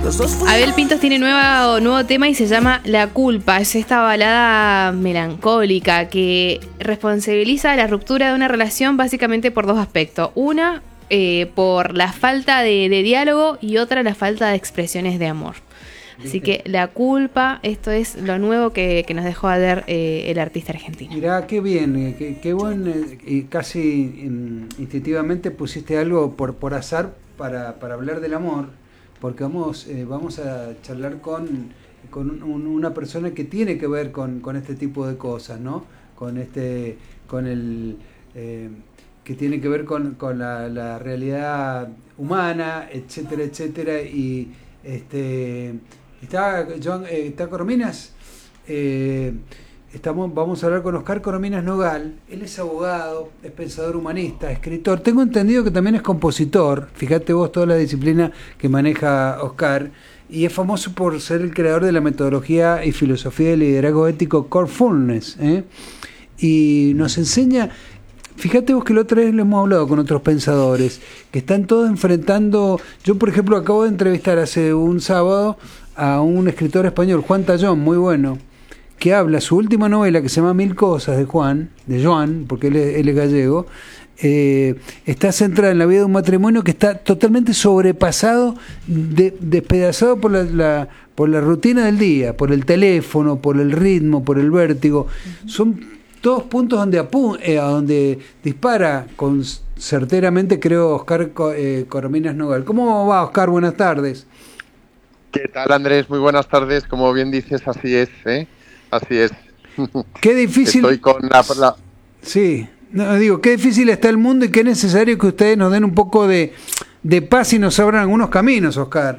Abel Pintos tiene nuevo tema y se llama La Culpa. Es esta balada melancólica que responsabiliza la ruptura de una relación básicamente por dos aspectos. Una, por la falta de diálogo, y otra, la falta de expresiones de amor. Así que La Culpa, esto es lo nuevo que nos dejó ayer el artista argentino. Mirá, qué bien, qué buen, casi instintivamente pusiste algo por azar para hablar del amor, porque vamos a charlar con una persona que tiene que ver con este tipo de cosas, ¿no? Que tiene que ver con la realidad humana, etcétera, etcétera, y está Corominas. Vamos a hablar con Oscar Corominas Nogal. Él es abogado, es pensador humanista, escritor. Tengo entendido que también es compositor. Fíjate vos toda la disciplina que maneja Oscar. Y es famoso por ser el creador de la metodología y filosofía de liderazgo ético Corefulness. Y nos enseña. Fíjate vos que la otra vez lo hemos hablado con otros pensadores que están todos enfrentando. Yo, por ejemplo, acabo de entrevistar hace un sábado a un escritor español, Juan Tallón, muy bueno, que habla su última novela, que se llama Mil Cosas, de Joan, porque él es gallego. Está centrada en la vida de un matrimonio que está totalmente sobrepasado, despedazado por la rutina del día, por el teléfono, por el ritmo, por el vértigo. Son todos puntos donde dispara certeramente, creo, Oscar Corominas Nogal. ¿Cómo va, Oscar? Buenas tardes. ¿Qué tal, Andrés? Muy buenas tardes. Como bien dices, así es, ¿eh? Así es. Qué difícil. Estoy con la... Sí, no, digo, qué difícil está el mundo y qué necesario que ustedes nos den un poco de paz y nos abran algunos caminos, Oscar.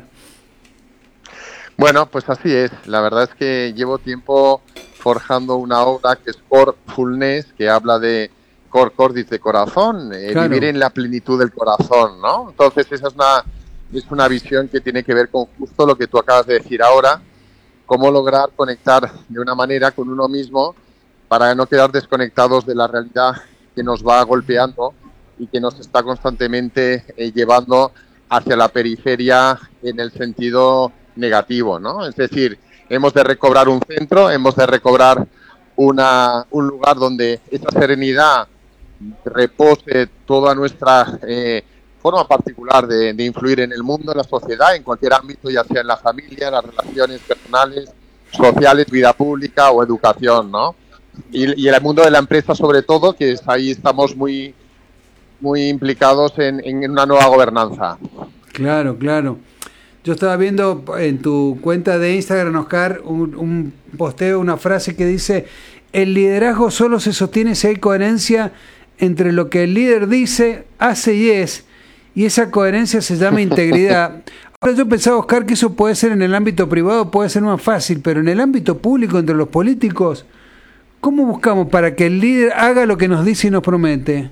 Bueno, pues así es. La verdad es que llevo tiempo forjando una obra que es Corefulness, que habla de cordis de corazón, claro. Vivir en la plenitud del corazón, ¿no? Entonces esa es una visión que tiene que ver con justo lo que tú acabas de decir ahora, cómo lograr conectar de una manera con uno mismo para no quedar desconectados de la realidad que nos va golpeando y que nos está constantemente llevando hacia la periferia en el sentido negativo, ¿no? Es decir, hemos de recobrar un centro, hemos de recobrar un lugar donde esa serenidad repose toda nuestra forma particular de influir en el mundo, en la sociedad, en cualquier ámbito, ya sea en la familia, las relaciones personales, sociales, vida pública o educación, ¿no? Y en el mundo de la empresa, sobre todo, que ahí estamos muy, muy implicados en una nueva gobernanza. Claro, claro. Yo estaba viendo en tu cuenta de Instagram, Oscar, un posteo, una frase que dice: el liderazgo solo se sostiene si hay coherencia entre lo que el líder dice, hace y es, y esa coherencia se llama integridad. Ahora yo pensaba, Oscar, que eso puede ser en el ámbito privado, puede ser más fácil, pero en el ámbito público, entre los políticos, ¿cómo buscamos para que el líder haga lo que nos dice y nos promete?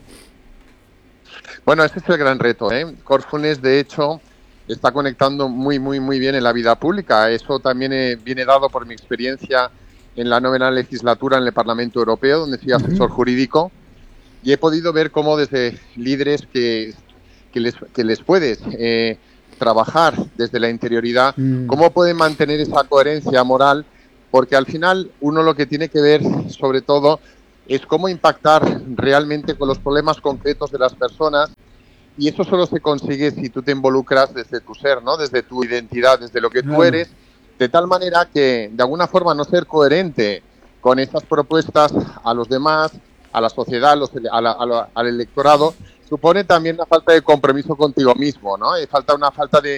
Bueno, ese es el gran reto, ¿eh? Corefulness, de hecho, está conectando muy, muy, muy bien en la vida pública. Eso también viene dado por mi experiencia en la 9ª legislatura en el Parlamento Europeo, donde soy asesor jurídico, y he podido ver cómo desde líderes que les puedes trabajar desde la interioridad, cómo pueden mantener esa coherencia moral, porque al final uno lo que tiene que ver, sobre todo, es cómo impactar realmente con los problemas concretos de las personas. Y eso solo se consigue si tú te involucras desde tu ser, ¿no? Desde tu identidad, desde lo que tú eres, de tal manera que, de alguna forma, no ser coherente con esas propuestas a los demás, a la sociedad, al electorado, supone también una falta de compromiso contigo mismo, ¿no? Una falta de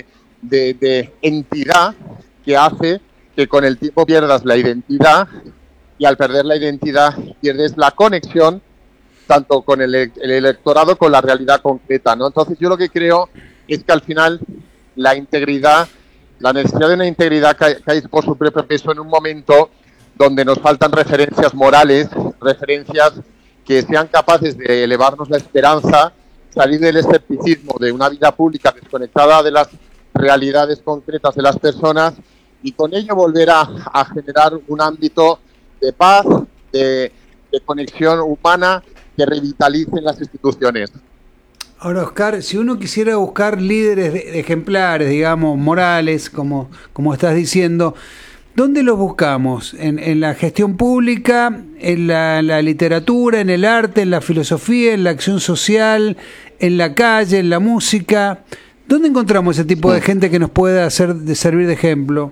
entidad que hace que con el tiempo pierdas la identidad, y al perder la identidad pierdes la conexión tanto con el electorado, con la realidad concreta, ¿no? Entonces yo lo que creo es que al final la integridad, la necesidad de una integridad cae por su propio peso en un momento donde nos faltan referencias morales, referencias que sean capaces de elevarnos la esperanza, salir del escepticismo de una vida pública desconectada de las realidades concretas de las personas, y con ello volver a generar un ámbito de paz, de conexión humana, que revitalicen las instituciones. Ahora, Oscar, si uno quisiera buscar líderes ejemplares, digamos, morales, como estás diciendo, ¿dónde los buscamos? ¿En la gestión pública, en la literatura, en el arte, en la filosofía, en la acción social, en la calle, en la música? ¿Dónde encontramos ese tipo de gente que nos pueda servir de ejemplo?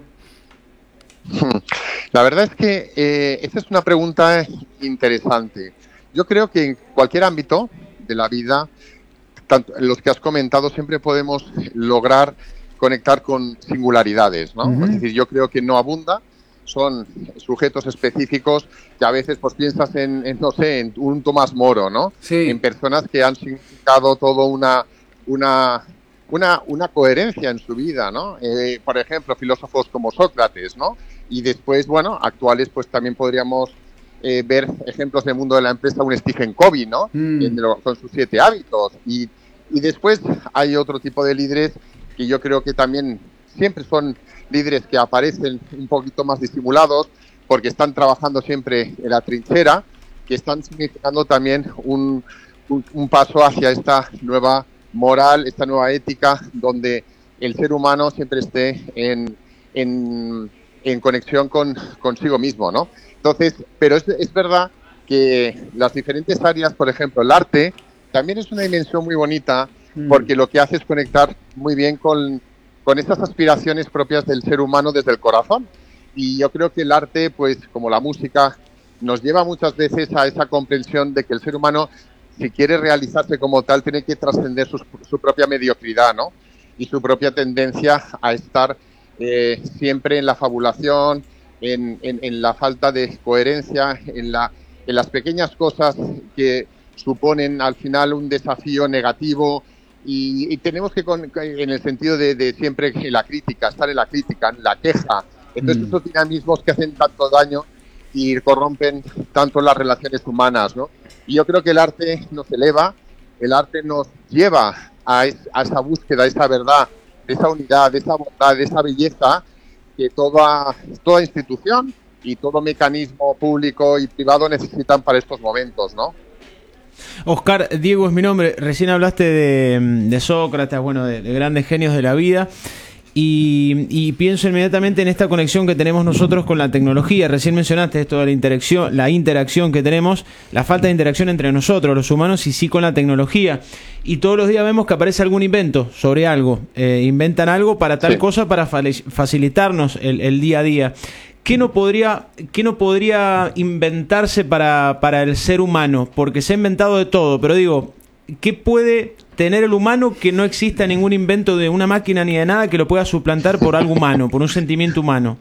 La verdad es que esta es una pregunta interesante. Yo creo que en cualquier ámbito de la vida, tanto los que has comentado, siempre podemos lograr conectar con singularidades, ¿no? Es decir, yo creo que no abunda, son sujetos específicos que a veces pues piensas no sé, en un Tomás Moro, ¿no? Sí. En personas que han significado todo una coherencia en su vida, ¿no? Por ejemplo, filósofos como Sócrates, ¿no? Y después, bueno, actuales pues también podríamos ver ejemplos del mundo de la empresa, un Stephen Covey, ¿no? Con sus 7 hábitos. Y después hay otro tipo de líderes que yo creo que también siempre son líderes que aparecen un poquito más disimulados porque están trabajando siempre en la trinchera, que están significando también un paso hacia esta nueva moral, esta nueva ética, donde el ser humano siempre esté en conexión consigo mismo, ¿no? Entonces, pero es verdad que las diferentes áreas, por ejemplo, el arte, también es una dimensión muy bonita porque lo que hace es conectar muy bien con estas aspiraciones propias del ser humano desde el corazón. Y yo creo que el arte, pues como la música, nos lleva muchas veces a esa comprensión de que el ser humano, si quiere realizarse como tal, tiene que trascender su propia mediocridad, ¿no? Y su propia tendencia a estar siempre en la fabulación, en la falta de coherencia, en las pequeñas cosas que suponen al final un desafío negativo y tenemos que, en el sentido de siempre la crítica, estar en la crítica, en la queja. Entonces esos dinamismos que hacen tanto daño y corrompen tanto las relaciones humanas, ¿no? Y yo creo que el arte nos eleva, el arte nos lleva a esa búsqueda, a esa verdad, de esa unidad, de esa bondad, de esa belleza que toda institución y todo mecanismo público y privado necesitan para estos momentos, ¿no? Oscar, Diego es mi nombre. Recién hablaste de Sócrates, bueno, de grandes genios de la vida. Y pienso inmediatamente en esta conexión que tenemos nosotros con la tecnología. Recién mencionaste esto de la interacción que tenemos, la falta de interacción entre nosotros, los humanos, y sí con la tecnología. Y todos los días vemos que aparece algún invento sobre algo. Inventan algo para tal cosa, para facilitarnos el día a día. ¿Qué no podría inventarse para el ser humano? Porque se ha inventado de todo, pero digo, ¿qué puede tener el humano que no exista ningún invento de una máquina ni de nada que lo pueda suplantar por algo humano, por un sentimiento humano?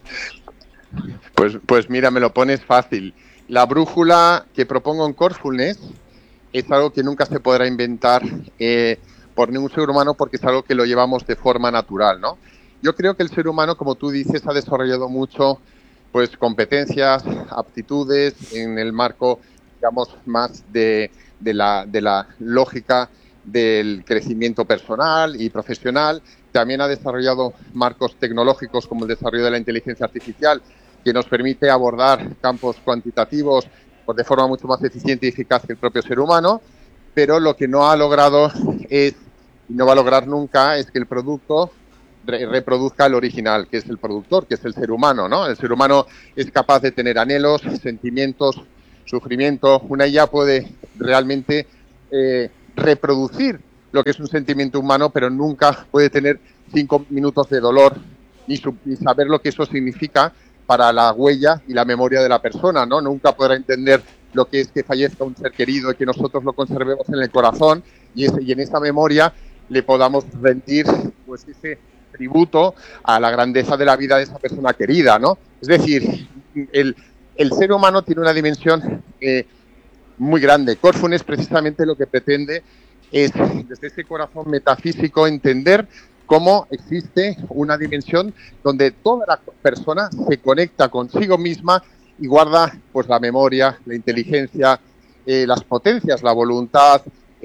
Pues mira, me lo pones fácil. La brújula que propongo en Corfulness es algo que nunca se podrá inventar por ningún ser humano porque es algo que lo llevamos de forma natural, ¿no? Yo creo que el ser humano, como tú dices, ha desarrollado mucho pues competencias, aptitudes en el marco, digamos, más de la lógica del crecimiento personal y profesional. También ha desarrollado marcos tecnológicos como el desarrollo de la inteligencia artificial, que nos permite abordar campos cuantitativos pues, de forma mucho más eficiente y eficaz que el propio ser humano, pero lo que no ha logrado y no va a lograr nunca es que el producto reproduzca el original, que es el productor, que es el ser humano, ¿no? El ser humano es capaz de tener anhelos, sentimientos, sufrimiento. Una IA puede realmente reproducir lo que es un sentimiento humano, pero nunca puede tener 5 minutos de dolor ni saber lo que eso significa para la huella y la memoria de la persona, ¿no? Nunca podrá entender lo que es que fallezca un ser querido y que nosotros lo conservemos en el corazón y en esa memoria le podamos rendir pues ese tributo a la grandeza de la vida de esa persona querida, ¿no? Es decir, el ser humano tiene una dimensión muy grande. Corfulness precisamente lo que pretende es, desde ese corazón metafísico, entender cómo existe una dimensión donde toda la persona se conecta consigo misma y guarda pues la memoria, la inteligencia, las potencias, la voluntad,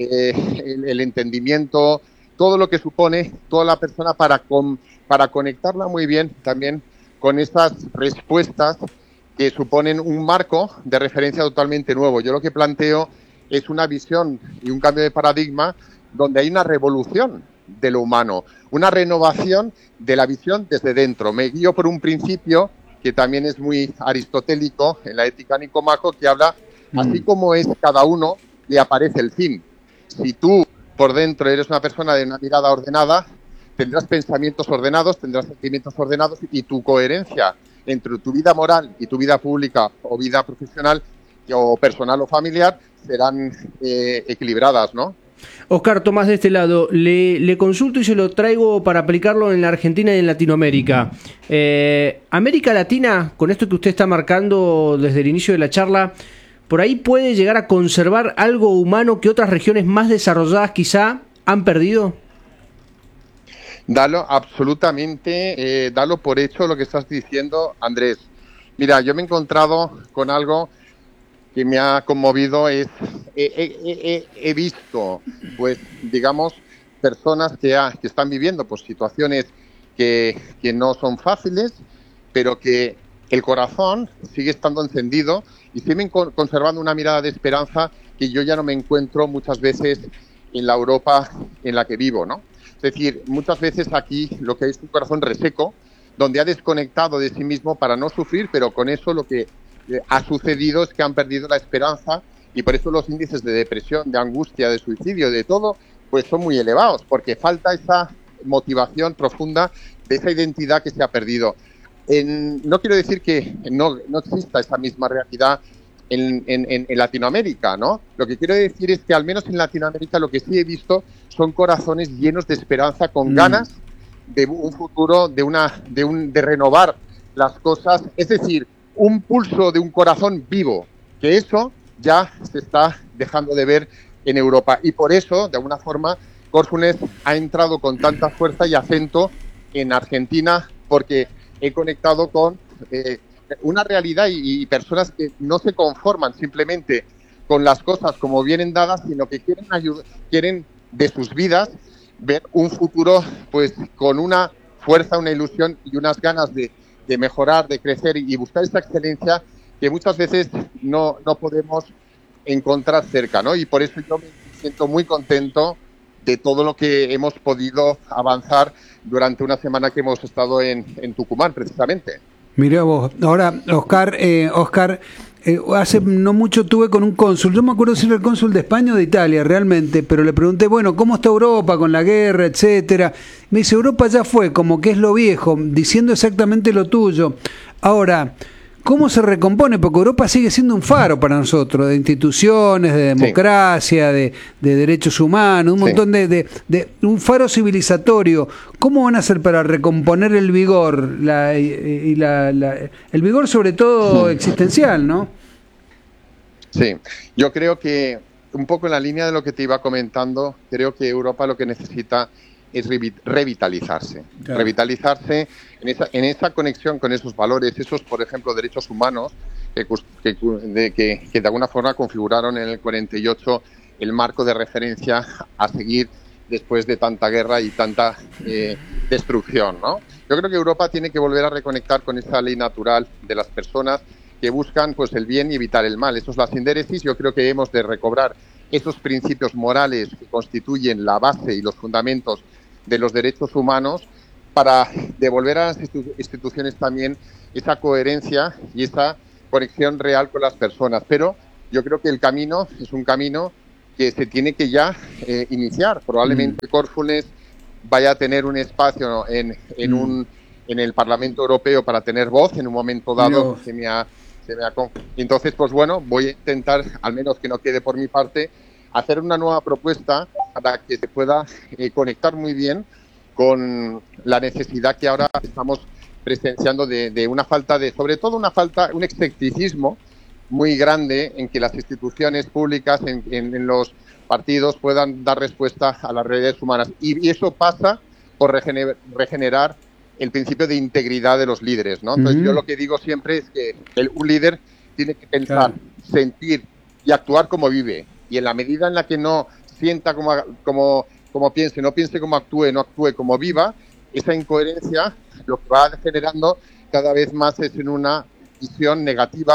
el entendimiento, todo lo que supone toda la persona para conectarla muy bien también con estas respuestas que suponen un marco de referencia totalmente nuevo. Yo lo que planteo es una visión y un cambio de paradigma donde hay una revolución de lo humano, una renovación de la visión desde dentro. Me guío por un principio que también es muy aristotélico en la ética Nicomaco, que habla, así como es cada uno, le aparece el fin. Si tú por dentro eres una persona de una mirada ordenada, tendrás pensamientos ordenados, tendrás sentimientos ordenados, y tu coherencia entre tu vida moral y tu vida pública o vida profesional o personal o familiar serán equilibradas, ¿no? Oscar Tomás, de este lado, le consulto y se lo traigo para aplicarlo en la Argentina y en Latinoamérica. América Latina, con esto que usted está marcando desde el inicio de la charla, ¿por ahí puede llegar a conservar algo humano que otras regiones más desarrolladas quizá han perdido? Dalo absolutamente, dalo por hecho lo que estás diciendo, Andrés. Mira, yo me he encontrado con algo que me ha conmovido. He visto, pues, digamos, personas que están viviendo pues situaciones que no son fáciles, pero que el corazón sigue estando encendido y siguen conservando una mirada de esperanza que yo ya no me encuentro muchas veces en la Europa en la que vivo, ¿no? Es decir, muchas veces aquí lo que hay es un corazón reseco, donde ha desconectado de sí mismo para no sufrir, pero con eso lo que ha sucedido es que han perdido la esperanza, y por eso los índices de depresión, de angustia, de suicidio, de todo, pues son muy elevados, porque falta esa motivación profunda de esa identidad que se ha perdido. No quiero decir que no exista esa misma realidad en Latinoamérica, ¿no? Lo que quiero decir es que al menos en Latinoamérica lo que sí he visto son corazones llenos de esperanza, con ganas de un futuro, de renovar las cosas, es decir, un pulso de un corazón vivo, que eso ya se está dejando de ver en Europa, y por eso, de alguna forma, Corfunes ha entrado con tanta fuerza y acento en Argentina, porque he conectado con una realidad y personas que no se conforman simplemente con las cosas como vienen dadas, sino que quieren de sus vidas ver un futuro pues con una fuerza, una ilusión y unas ganas de mejorar, de crecer y buscar esa excelencia que muchas veces no podemos encontrar cerca, ¿no? Y por eso yo me siento muy contento de todo lo que hemos podido avanzar durante una semana que hemos estado en Tucumán, precisamente. Mirá vos, ahora Oscar, hace no mucho tuve con un cónsul, yo me acuerdo si era el cónsul de España o de Italia realmente, pero le pregunté, bueno, ¿cómo está Europa con la guerra, etcétera? Me dice, Europa ya fue, como que es lo viejo, diciendo exactamente lo tuyo. Ahora, ¿cómo se recompone? Porque Europa sigue siendo un faro para nosotros, de instituciones, de democracia, de derechos humanos, un montón de un faro civilizatorio. ¿Cómo van a hacer para recomponer el vigor, el vigor sobre todo existencial, ¿no? Sí, yo creo que un poco en la línea de lo que te iba comentando, creo que Europa lo que necesita es revitalizarse, claro. Revitalizarse en esa conexión con esos valores, esos, por ejemplo, derechos humanos que de alguna forma configuraron en el 48 el marco de referencia a seguir después de tanta guerra y tanta destrucción, ¿no? Yo creo que Europa tiene que volver a reconectar con esa ley natural de las personas que buscan pues el bien y evitar el mal. Eso es la sindéresis. Yo creo que hemos de recobrar esos principios morales que constituyen la base y los fundamentos de los derechos humanos para devolver a las instituciones también esa coherencia y esa conexión real con las personas. Pero yo creo que el camino es un camino que se tiene que ya iniciar. Probablemente Corfunes vaya a tener un espacio en el Parlamento Europeo para tener voz en un momento dado. Entonces, pues bueno, voy a intentar, al menos que no quede por mi parte, hacer una nueva propuesta para que se pueda conectar muy bien con la necesidad que ahora estamos presenciando de una falta sobre todo un escepticismo muy grande en que las instituciones públicas, en los partidos puedan dar respuesta a las realidades humanas. Y eso pasa por regenerar el principio de integridad de los líderes, ¿no? Entonces yo lo que digo siempre es que un líder tiene que pensar, sentir y actuar como vive. Y en la medida en la que no sienta como piense, no piense como actúe, no actúe como viva, esa incoherencia lo que va generando cada vez más es en una visión negativa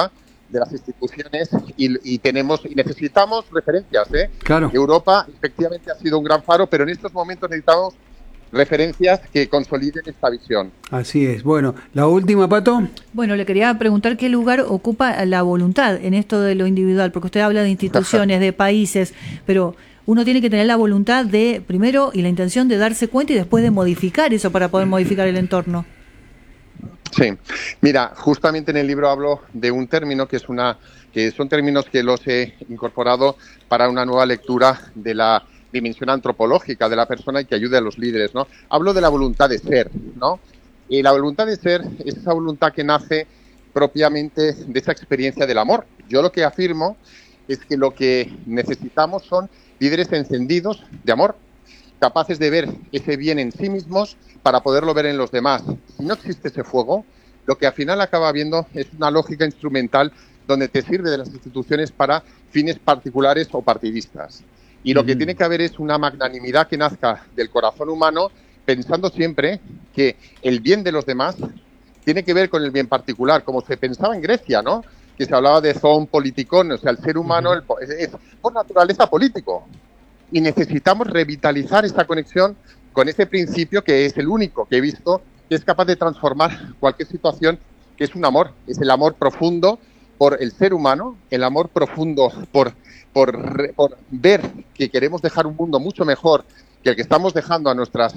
de las instituciones y necesitamos referencias. Claro. Europa efectivamente ha sido un gran faro, pero en estos momentos necesitamos referencias que consoliden esta visión. Así es. Bueno, la última, Pato. Bueno, le quería preguntar qué lugar ocupa la voluntad en esto de lo individual, porque usted habla de instituciones, de países, pero uno tiene que tener la voluntad de, primero, y la intención de darse cuenta y después de modificar eso para poder modificar el entorno. Sí, mira, justamente en el libro hablo de un término que son términos que los he incorporado para una nueva lectura de la dimensión antropológica de la persona y que ayude a los líderes, ¿no? Hablo de la voluntad de ser, ¿no? Y la voluntad de ser es esa voluntad que nace propiamente de esa experiencia del amor. Yo lo que afirmo es que lo que necesitamos son líderes encendidos de amor, capaces de ver ese bien en sí mismos para poderlo ver en los demás. Si no existe ese fuego, lo que al final acaba viendo es una lógica instrumental donde te sirve de las instituciones para fines particulares o partidistas. Y lo que tiene que haber es una magnanimidad que nazca del corazón humano, pensando siempre que el bien de los demás tiene que ver con el bien particular, como se pensaba en Grecia, ¿no? Que se hablaba de zoon politikon, o sea, el ser humano es por naturaleza político. Y necesitamos revitalizar esta conexión con ese principio que es el único que he visto que es capaz de transformar cualquier situación, que es un amor, es el amor profundo por el ser humano, el amor profundo por ver que queremos dejar un mundo mucho mejor que el que estamos dejando a nuestras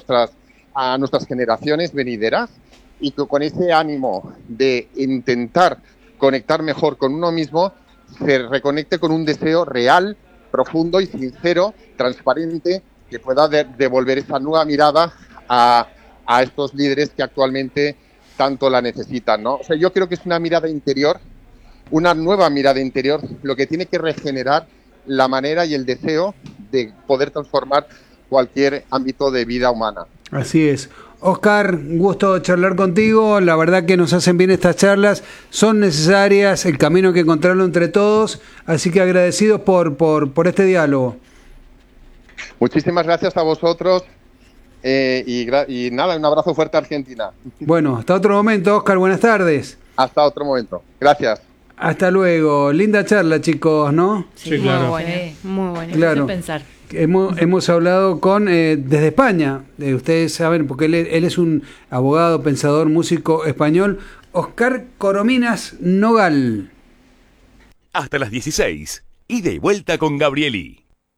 generaciones venideras, y que con ese ánimo de intentar conectar mejor con uno mismo se reconecte con un deseo real, profundo y sincero, transparente, que pueda devolver esa nueva mirada a estos líderes que actualmente tanto la necesitan, ¿no? O sea, yo creo que es una mirada interior, una nueva mirada interior, lo que tiene que regenerar la manera y el deseo de poder transformar cualquier ámbito de vida humana. Así es. Óscar, un gusto charlar contigo. La verdad que nos hacen bien estas charlas, son necesarias, el camino hay que encontrarlo entre todos, así que agradecidos por este diálogo. Muchísimas gracias a vosotros y nada, un abrazo fuerte a Argentina. Bueno, hasta otro momento, Óscar, buenas tardes. Hasta otro momento, gracias. Hasta luego. Linda charla, chicos, ¿no? Sí, claro. Muy buena. Claro. Pensar. Hemos hablado con desde España, ustedes saben, porque él es un abogado, pensador, músico español, Óscar Corominas Nogal. Hasta las 16. Ida y vuelta con Gabrieli.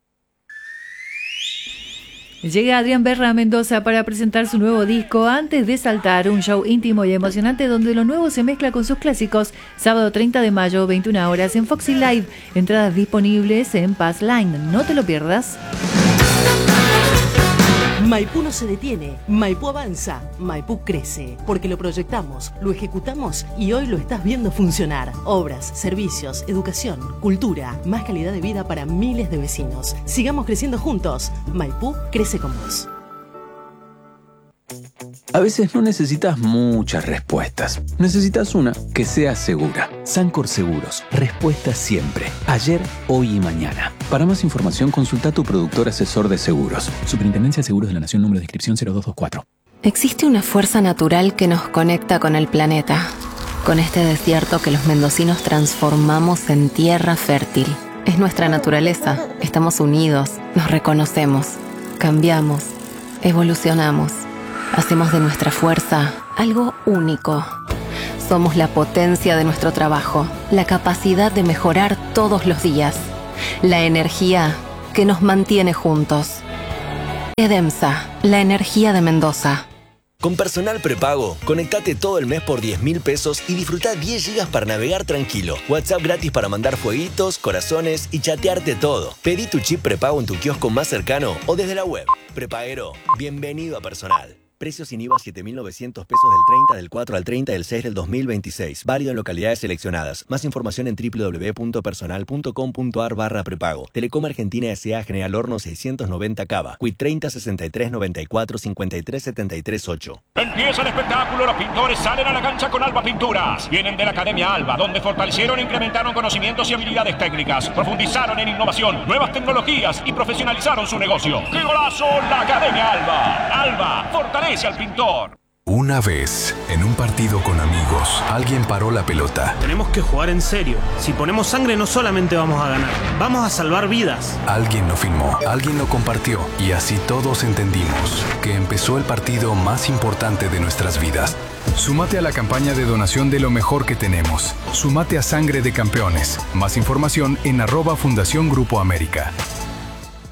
Llega Adrián Berra a Mendoza para presentar su nuevo disco Antes de Saltar, un show íntimo y emocionante donde lo nuevo se mezcla con sus clásicos. Sábado 30 de mayo, 21 horas en Foxy Live. Entradas disponibles en Pass Line. No te lo pierdas. Maipú no se detiene, Maipú avanza, Maipú crece, porque lo proyectamos, lo ejecutamos y hoy lo estás viendo funcionar. Obras, servicios, educación, cultura, más calidad de vida para miles de vecinos. Sigamos creciendo juntos. Maipú crece con vos. A veces no necesitas muchas respuestas. Necesitas una que sea segura. Sancor Seguros. Respuesta siempre. Ayer, hoy y mañana. Para más información, consulta a tu productor asesor de seguros. Superintendencia de Seguros de la Nación, número de inscripción 0224. Existe una fuerza natural que nos conecta con el planeta. Con este desierto que los mendocinos transformamos en tierra fértil. Es nuestra naturaleza. Estamos unidos. Nos reconocemos. Cambiamos. Evolucionamos. Hacemos de nuestra fuerza algo único. Somos la potencia de nuestro trabajo, la capacidad de mejorar todos los días, la energía que nos mantiene juntos. EDEMSA, la energía de Mendoza. Con Personal Prepago, conectate todo el mes por 10.000 pesos y disfruta 10 gigas para navegar tranquilo. WhatsApp gratis para mandar fueguitos, corazones y chatearte todo. Pedí tu chip prepago en tu kiosco más cercano o desde la web. Prepaguero, bienvenido a Personal. Precios sin IVA 7.900 pesos del 30 del 4 al 30 del 6 del 2026. Válido en localidades seleccionadas. Más información en www.personal.com.ar/prepago. Telecom Argentina S.A. General Horno 690 Cava. Quit 30 63 94 53 73 8. Empieza el espectáculo. Los pintores salen a la cancha con Alba Pinturas. Vienen de la Academia Alba, donde fortalecieron e incrementaron conocimientos y habilidades técnicas. Profundizaron en innovación, nuevas tecnologías y profesionalizaron su negocio. ¡Qué golazo! La Academia Alba. Alba, fortalece al pintor. Una vez, en un partido con amigos, alguien paró la pelota. Tenemos que jugar en serio. Si ponemos sangre no solamente vamos a ganar, vamos a salvar vidas. Alguien lo filmó, alguien lo compartió y así todos entendimos que empezó el partido más importante de nuestras vidas. Súmate a la campaña de donación de lo mejor que tenemos. Súmate a Sangre de Campeones. Más información en @Fundación Grupo América.